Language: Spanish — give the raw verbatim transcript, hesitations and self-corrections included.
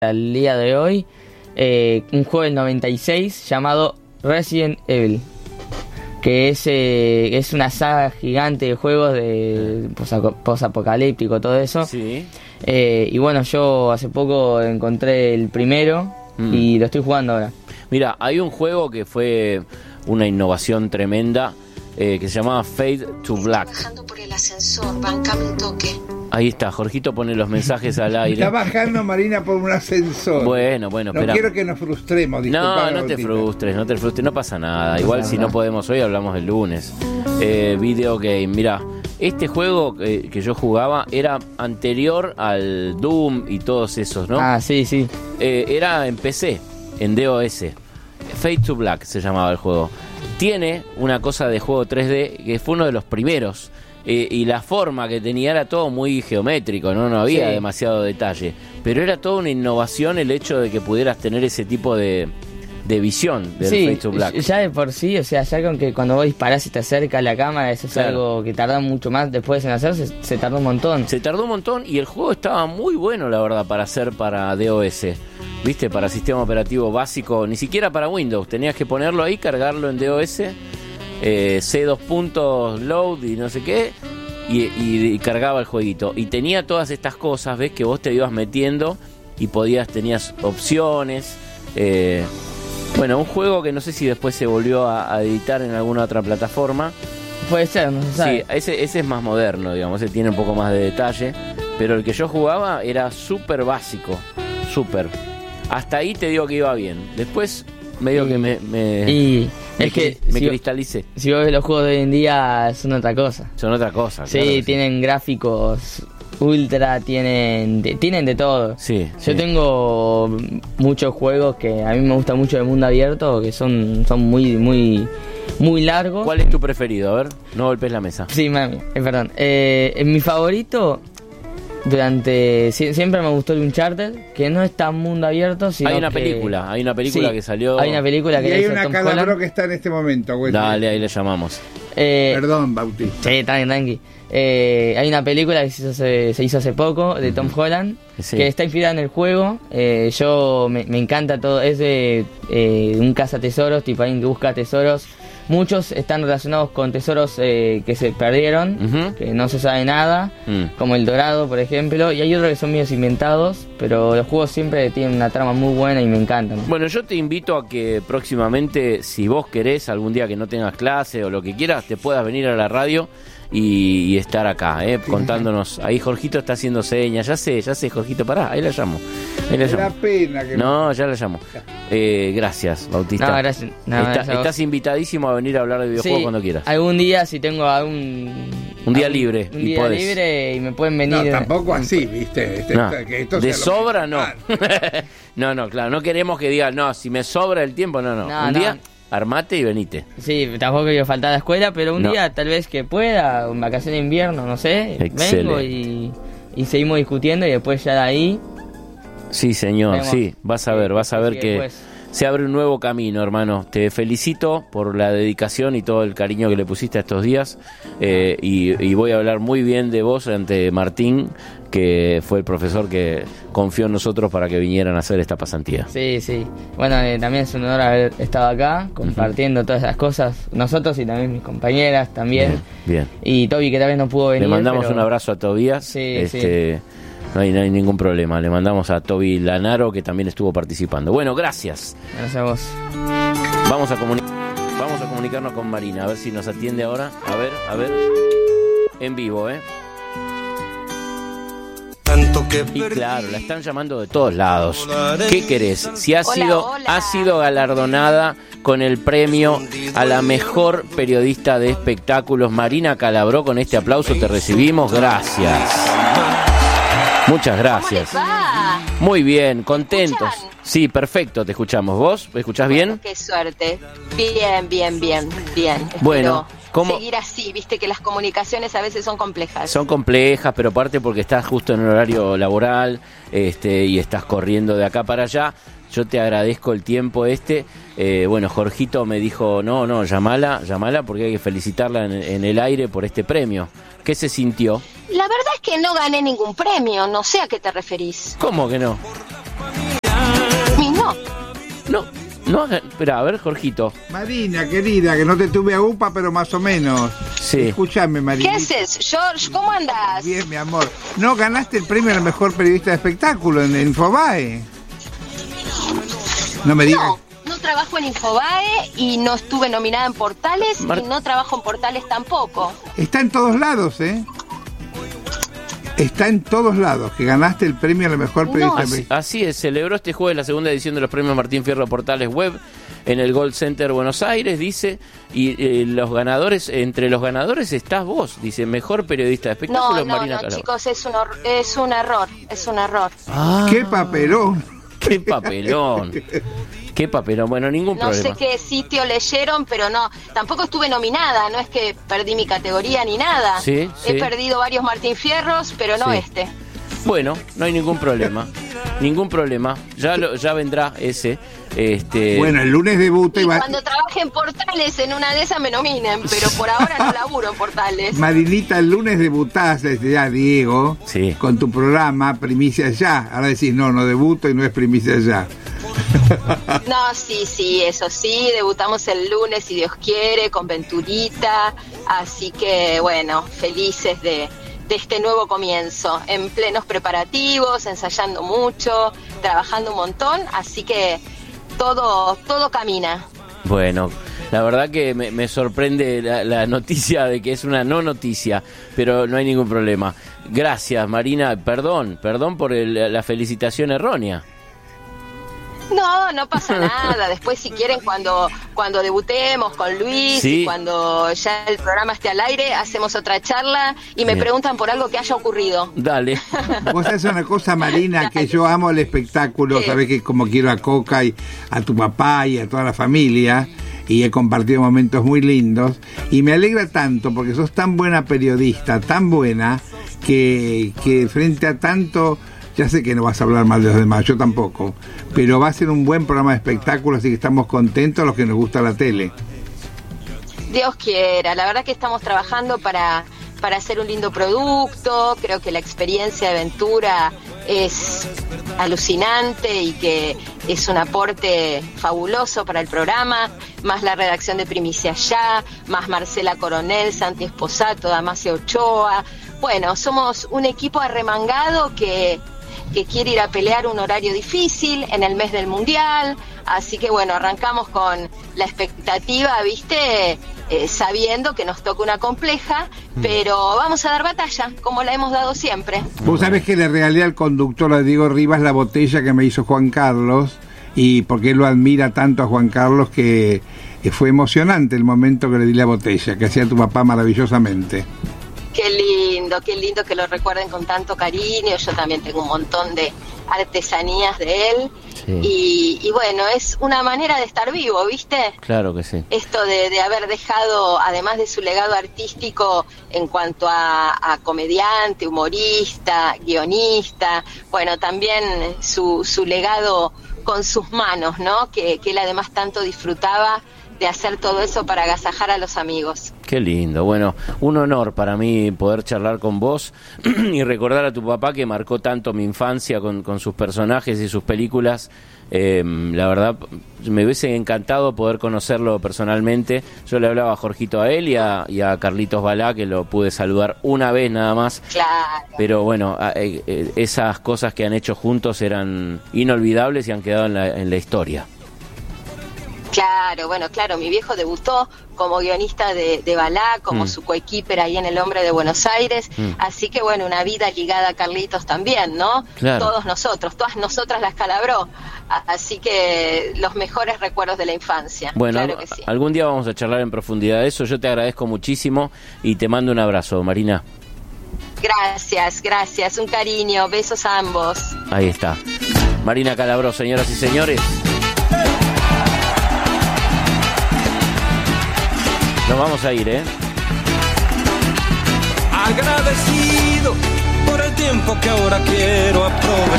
al día de hoy eh, un juego del noventa y seis llamado Resident Evil, que es, eh, es una saga gigante de juegos de post-apocalíptico, todo eso. Sí. Eh, y bueno, yo hace poco encontré el primero mm. y lo estoy jugando ahora. Mira, hay un juego que fue una innovación tremenda eh, que se llamaba Fade to Black. Bajando por el ascensor, bancame un toque. Ahí está, Jorgito pone los mensajes al aire. Está bajando Marina por un ascensor. Bueno, bueno, no espera. quiero que nos frustremos. No, no te frustres, no te frustres, no pasa nada. Igual si no podemos hoy, hablamos el lunes. Eh, video game, mira, este juego que, que yo jugaba era anterior al Doom y todos esos, ¿no? Ah, sí, sí. Eh, era en P C, en DOS. Fade to Black se llamaba el juego. Tiene una cosa de juego tres D que fue uno de los primeros. Eh, y la forma que tenía era todo muy geométrico, no, no había sí. demasiado detalle, pero era toda una innovación el hecho de que pudieras tener ese tipo de, de visión del sí, Fade to Black. Ya de por sí, o sea, ya con que cuando vos disparás y te acerca a la cámara, eso es claro. algo que tarda mucho más después en hacerse, se, se tardó un montón. Se tardó un montón y el juego estaba muy bueno, la verdad, para hacer para DOS. ¿Viste? Para sistema operativo básico, ni siquiera para Windows, tenías que ponerlo ahí, cargarlo en DOS. Eh, C dos puntos load y no sé qué y, y, y cargaba el jueguito y tenía todas estas cosas, ves, que vos te ibas metiendo y podías, tenías opciones. Eh, bueno, un juego que no sé si después se volvió a, a editar en alguna otra plataforma. Puede ser, no se sabe. Sí, ese, ese es más moderno, digamos, ese tiene un poco más de detalle, pero el que yo jugaba era súper básico, súper. Hasta ahí te digo que iba bien. Después medio y, que me, me, y me, es que me si cristalicé. Si vos ves los juegos de hoy en día son otra cosa. Son otra cosa. Sí, claro tienen sí. gráficos ultra, tienen de, tienen de todo. Sí, Yo sí. tengo muchos juegos que a mí me gusta mucho de mundo abierto, que son, son muy, muy, muy largos. ¿Cuál es tu preferido? A ver, no golpes la mesa. Sí, mami, eh, perdón. Eh, mi favorito... Durante siempre me gustó el Uncharted, que no es tan mundo abierto, sino hay una que... película, hay una película sí, que salió. Hay una película que y hay hizo una Tom Calabro Holland. que está en este momento, güey. Dale, ahí le llamamos. Eh, Perdón, Bautista. Sí, tranqui, tranqui. Eh, hay una película que se hizo hace, se hizo hace poco de Tom Holland, sí. que está inspirada en el juego. Eh, yo me, me encanta todo, es de eh, un cazatesoros, tipo alguien que busca tesoros. Muchos están relacionados con tesoros eh, que se perdieron, uh-huh. que no se sabe nada, mm. como el Dorado, por ejemplo, y hay otros que son medios inventados, pero los juegos siempre tienen una trama muy buena y me encantan. Bueno, yo te invito a que próximamente, si vos querés, algún día que no tengas clase o lo que quieras, te puedas venir a la radio y, y estar acá, eh, contándonos. Ahí Jorgito está haciendo señas, ya sé, ya sé, Jorgito, pará, ahí la llamo. Ahí la llamo. Da pena que no, no, ya la llamo. Eh, gracias, Bautista. No, gracias. No, Está, gracias estás invitadísimo a venir a hablar de videojuegos sí, cuando quieras. Algún día, si tengo algún... Un día algún, libre. Un y día podés. libre y me pueden venir... No, tampoco así, ¿viste? Este, no, que esto de sea sobra lo... no. no, no, claro, no queremos que digan, no, si me sobra el tiempo, no, no. no un no. día... Armate y venite. Sí, tampoco quiero faltar a la escuela, pero un no. día tal vez que pueda, en vacaciones de invierno, no sé, excelente. Vengo y, y seguimos discutiendo y después ya de ahí... Sí, señor, vemos. Sí, vas a ver, vas a ver que después. Se abre un nuevo camino, hermano. Te felicito por la dedicación y todo el cariño que le pusiste a estos días, eh, y, y voy a hablar muy bien de vos ante Martín, que fue el profesor que confió en nosotros para que vinieran a hacer esta pasantía. Sí, sí. Bueno, eh, también es un honor haber estado acá, compartiendo uh-huh. todas esas cosas, nosotros y también mis compañeras también. Bien, bien. Y Toby, que tal vez no pudo venir. Le mandamos pero... un abrazo a Tobías. Sí, este, sí. No hay, no hay ningún problema. Le mandamos a Toby Lanaro, que también estuvo participando. Bueno, gracias. Gracias a vos. Vamos a, comuni- vamos a comunicarnos con Marina, a ver si nos atiende ahora. A ver, a ver. En vivo, ¿eh? Tanto que y claro, la están llamando de todos lados. ¿Qué querés? Si ha hola, sido hola. ha sido galardonada con el premio a la mejor periodista de espectáculos, Marina Calabro. Con este aplauso te recibimos. Gracias. Muchas gracias. ¿Cómo les va? Muy bien, contentos. Sí, perfecto, te escuchamos. ¿Vos? ¿Me escuchás bien? Bueno, qué suerte. Bien, bien, bien, bien. Bueno, ¿cómo? Seguir así, viste que las comunicaciones a veces son complejas. Son complejas, pero aparte porque estás justo en el horario laboral, este, y estás corriendo de acá para allá. Yo te agradezco el tiempo este. Eh, bueno, Jorgito me dijo, no, no, llamala, llamala porque hay que felicitarla en, en el aire por este premio. ¿Qué se sintió? La verdad es que no gané ningún premio, no sé a qué te referís. ¿Cómo que no? No, espera, a ver, Jorgito. Marina, querida, que no te tuve a UPA, pero más o menos. Sí. Escúchame, Marina. ¿Qué haces, George? ¿Cómo andás? Bien, mi amor. No, ganaste el premio al mejor periodista de espectáculo en Infobae. No me digas. No, no trabajo en Infobae y no estuve nominada en Portales Mar- y no trabajo en Portales tampoco. Está en todos lados, ¿eh? Está en todos lados, que ganaste el premio al mejor periodista de Así, espectáculo. así es, celebró este jueves la segunda edición de los premios Martín Fierro Portales Web en el Gold Center Buenos Aires, dice, y eh, los ganadores, entre los ganadores estás vos, dice, mejor periodista de espectáculos, No, no, Marina no, Calabro. chicos, es un, hor- es un error, es un error. Ah, ¡Qué papelón! qué papelón, qué papelón, bueno, ningún No problema. sé qué sitio leyeron, pero no, tampoco estuve nominada, no es que perdí mi categoría ni nada. Sí, sí. He perdido varios Martín Fierros, pero no Sí. este. Bueno, no hay ningún problema, ningún problema, ya lo, ya vendrá ese, este... Bueno, el lunes debuta Y y va... cuando trabaje en Portales, en una de esas me nominen, pero por ahora no laburo en Portales. Marinita, el lunes debutás desde ya, Diego, Sí. con tu programa Primicia Ya. Ahora decís, no, no debuto y no es Primicia Ya. No, sí, sí, eso sí, debutamos el lunes, si Dios quiere, con Venturita, así que bueno, felices de, de este nuevo comienzo, en plenos preparativos, ensayando mucho, trabajando un montón, así que todo, todo camina. Bueno, la verdad que me, me sorprende la, la noticia de que es una no noticia, pero no hay ningún problema. Gracias, Marina, perdón, perdón por el- la felicitación errónea. No, no pasa nada. Después, si quieren, cuando cuando debutemos con Luis, Sí. y cuando ya el programa esté al aire, hacemos otra charla y me Bien. preguntan por algo que haya ocurrido. Dale. Vos sabés una cosa, Marina, que yo amo el espectáculo, Sí. sabés que como quiero a Coca y a tu papá y a toda la familia, y he compartido momentos muy lindos, y me alegra tanto porque sos tan buena periodista, tan buena, que, que frente a tanto, ya sé que no vas a hablar mal de los demás, yo tampoco, pero va a ser un buen programa de espectáculo, así que estamos contentos los que nos gusta la tele. Dios quiera, la verdad que estamos trabajando para, para hacer un lindo producto, creo que la experiencia de Ventura es alucinante y que es un aporte fabuloso para el programa, más la redacción de Primicia Ya, más Marcela Coronel, Santi Esposato, Damasia Ochoa, bueno, somos un equipo arremangado que, que quiere ir a pelear un horario difícil en el mes del Mundial, así que bueno, arrancamos con la expectativa, ¿viste? Eh, sabiendo que nos toca una compleja, pero vamos a dar batalla, como la hemos dado siempre. Vos sabés que le regalé al conductor, a Diego Rivas, la botella que me hizo Juan Carlos, y porque él lo admira tanto a Juan Carlos que, que fue emocionante el momento que le di la botella, que hacía tu papá maravillosamente. Qué lindo, qué lindo que lo recuerden con tanto cariño. Yo también tengo un montón de artesanías de él. Sí. Y, y bueno, es una manera de estar vivo, ¿viste? Claro que sí. Esto de, de haber dejado, además de su legado artístico en cuanto a, a comediante, humorista, guionista, bueno, también su, su legado con sus manos, ¿no? Que, que él además tanto disfrutaba de hacer todo eso para agasajar a los amigos. Qué lindo. Bueno, un honor para mí poder charlar con vos y recordar a tu papá que marcó tanto mi infancia con, con sus personajes y sus películas. Eh, la verdad, me hubiese encantado poder conocerlo personalmente. Yo le hablaba a Jorgito a él y a, y a Carlitos Balá, que lo pude saludar una vez nada más. Claro. Pero bueno, a, eh, eh, esas cosas que han hecho juntos eran inolvidables y han quedado en la, en la historia. Claro, bueno, claro, mi viejo debutó como guionista de, de Balá, como Mm. su coequiper ahí en El Hombre de Buenos Aires, Mm. así que bueno, una vida ligada a Carlitos también, ¿no? Claro. Todos nosotros, todas nosotras las calabró, a- así que los mejores recuerdos de la infancia, Bueno, claro al- que sí. algún día vamos a charlar en profundidad de eso. Yo te agradezco muchísimo y te mando un abrazo, Marina. Gracias, gracias, un cariño, besos a ambos. Ahí está. Marina Calabro, señoras y señores. Nos vamos a ir, ¿eh? Agradecido por el tiempo que ahora quiero aprovechar.